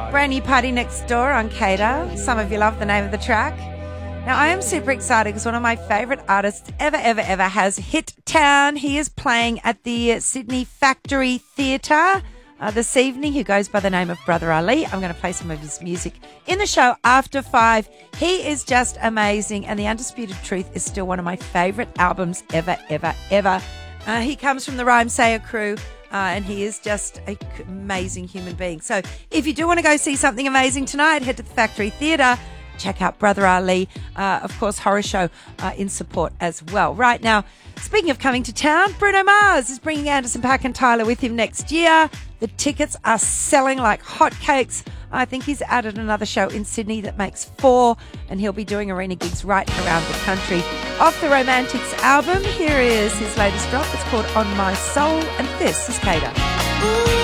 Brand new Party Next Door on Cater. Some of you love the name of the track. Now, I am super excited because one of my favourite artists ever has hit town. He is playing at the Sydney Factory Theatre this evening. He goes by the name of Brother Ali. I'm going to play some of his music in the show after 5. He is just amazing, and The Undisputed Truth is still one of my favourite albums ever. He comes from the Rhyme Sayer crew. And he is just an amazing human being. So if you do want to go see something amazing tonight, head to the Factory Theatre. Check out Brother Ali. Of course, Horror Show in support as well. Right now, speaking of coming to town, Bruno Mars is bringing Anderson .Paak and Tyler with him next year. The tickets are selling like hotcakes. I think he's added another show in Sydney that makes 4, and he'll be doing arena gigs right around the country. Off the Romantics album, here is his latest drop. It's called On My Soul, and this is Cater.